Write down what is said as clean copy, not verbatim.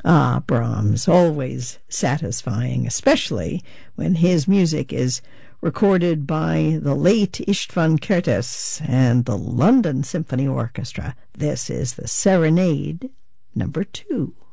Ah, Brahms, always satisfying, especially when his music is recorded by the late István Kertész and the London Symphony Orchestra. This is the Serenade, number 2.